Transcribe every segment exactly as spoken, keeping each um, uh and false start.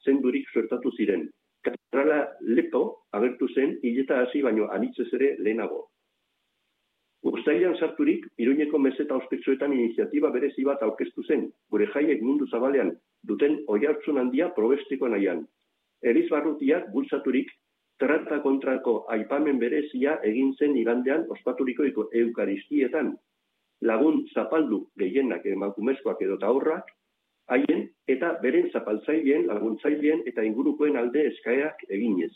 zendurik suertatu ziren. Katedrala lepo agertu zen hileta hasi baino anitzez ere lehenago. Uztailean sarturik, Iruñeko meseta ospetsuetan iniziatiba berezi bat aurkeztu zen, gure jaiek mundu zabalean duten oihartzun handia probesteko nahian. Elizbarrutiak bultzaturik, trata kontrako aipamen berezia egin zen igandean ospaturiko eukaristietan. Lagun zapaldu gehienak emakumezkoak edota aurrak, haien eta beren zapaltzaileen, laguntzaileen eta ingurukoen alde eskaerak eginez.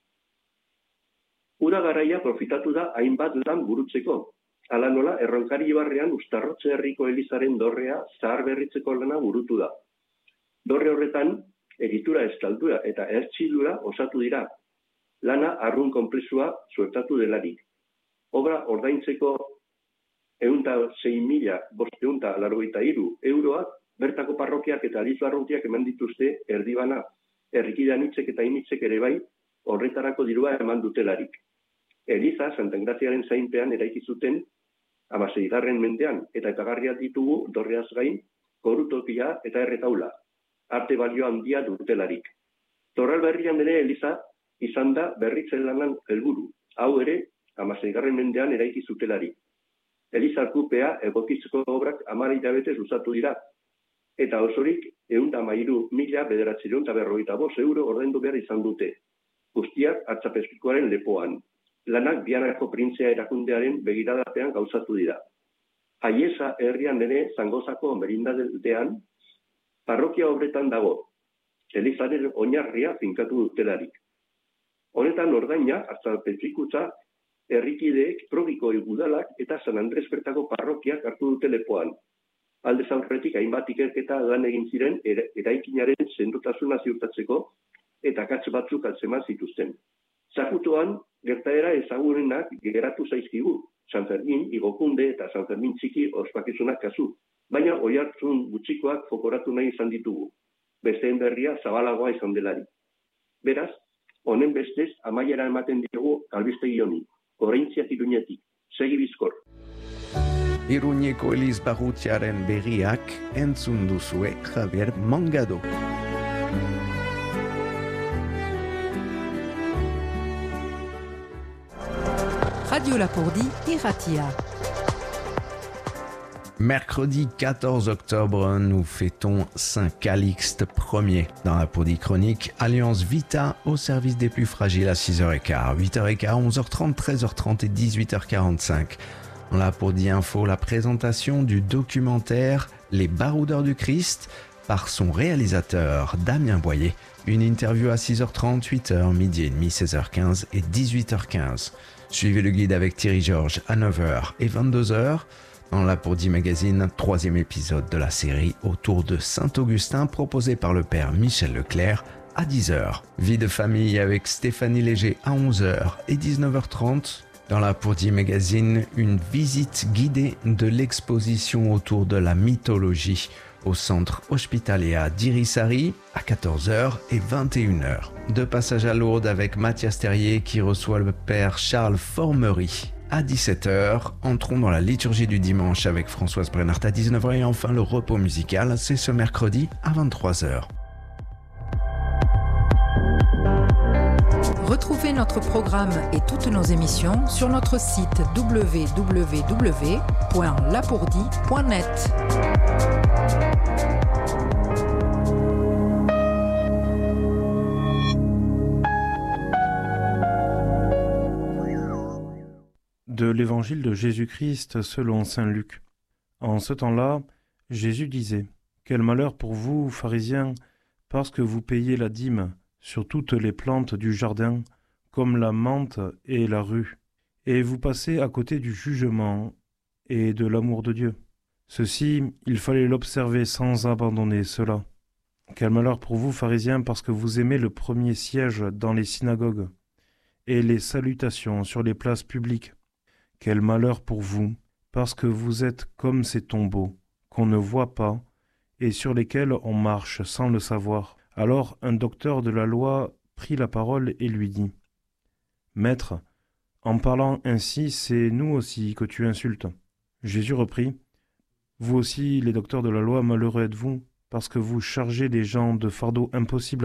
Ura garaia profitatu da hainbat lan burutzeko. Hala nola, Erronkari Ibarrean Uztarrotze herriko elizaren dorrea zahar berritzeko lana burutu da. Dorre horretan, egitura estaldura eta ertxildura osatu dira. Lana arrun konplexua suertatu delarik. Obra ordaintzeko ehunta sei mila bostehunta laurogeita hiru euroak bertako parrokiak eta Elizbarrutiak eman dituzte erdibana. Herrikide anitzek eta initzek ere bai horretarako dirua eman dutelarik. Eliza Santa Engraziaren zainpean eraiki zuten hamaseigarren mendean eta etagarriak ditugu dorreaz gain korutokia eta erretaula. Arte balio handia dutelarik. Torral berrian ere Eliza izan da berritzen lanan helburu. Hau ere hamaseigarren mendean eraiki zutelarik. Eliza arkupea egokitzeko obrak hamar hilabetez luzatu dira. Eta osorik ehun eta hamairu mila bederatziehun eta berrogeita bost euro ordaindu behar izan dute. Guztiak Artzapezpikuaren lepoan. Lanak Bianako printzea erakundearen begiradapean gauzatu dira. Aiesa herrian ere Zangozako merindadean parrokia obretan dago. Elizaren oinarria finkatu dutelarik. Honetan ordaina Artzapezpikutza herrikideek Probiko udalak eta San Andres bertako parrokiak hartu dute lepoan. Aldez aurretik hainbat ikerketa lan egin ziren eraikinaren sendotasuna ziurtatzeko eta akats batzuk atzeman zituzten. Zakutuan, gertaera ezagunenak geratu zaizkigu, San Fermin, Igokunde eta San Fermin txiki ospakizunak kasu, baina oihartzun gutxikoak fokoratu nahi izan ditugu, besteen berria zabalagoa izan delari. Beraz, honen bestez amaiera ematen diogu albistegi honi, Goreintziak Iruñetik, segi bizkor. Iruñeko Elizbarrutiaren berriak entzun duzue Javier Mangado. Radio Lapourdie et Ratia. Mercredi quatorze octobre, nous fêtons Saint Calixte Ier. Dans Lapourdie Chronique, Alliance Vita au service des plus fragiles à six heures quinze, huit heures quinze, onze heures trente, treize heures trente et dix-huit heures quarante-cinq. Dans Lapourdie Info, la présentation du documentaire Les Baroudeurs du Christ par son réalisateur Damien Boyer. Une interview à six heures trente, huit heures, midi et demi, seize heures quinze et dix-huit heures quinze. Suivez le guide avec Thierry Georges à neuf heures et vingt-deux heures. Dans Lapourdie Magazine, troisième épisode de la série autour de Saint-Augustin proposé par le père Michel Leclerc à dix heures. Vie de famille avec Stéphanie Léger à onze heures et dix-neuf heures trente. Dans Lapourdie Magazine, une visite guidée de l'exposition autour de la mythologie au centre hospitalier d'Irisari à quatorze heures et vingt et une heures. De passage à Lourdes avec Mathias Terrier qui reçoit le père Charles Formery. À dix-sept heures, entrons dans la liturgie du dimanche avec Françoise Brennart à dix-neuf heures et enfin le repos musical, c'est ce mercredi à vingt-trois heures. Retrouvez notre programme et toutes nos émissions sur notre site w w w point lapourdie point net. De l'évangile de Jésus-Christ selon saint Luc. En ce temps-là, Jésus disait : « Quel malheur pour vous, pharisiens, parce que vous payez la dîme sur toutes les plantes du jardin, comme la menthe et la rue, et vous passez à côté du jugement et de l'amour de Dieu. Ceci, il fallait l'observer sans abandonner cela. Quel malheur pour vous, pharisiens, parce que vous aimez le premier siège dans les synagogues et les salutations sur les places publiques. Quel malheur pour vous, parce que vous êtes comme ces tombeaux, qu'on ne voit pas, et sur lesquels on marche sans le savoir. » Alors un docteur de la loi prit la parole et lui dit : « Maître, en parlant ainsi, c'est nous aussi que tu insultes. » Jésus reprit : « Vous aussi, les docteurs de la loi, malheureux êtes-vous, parce que vous chargez les gens de fardeaux impossibles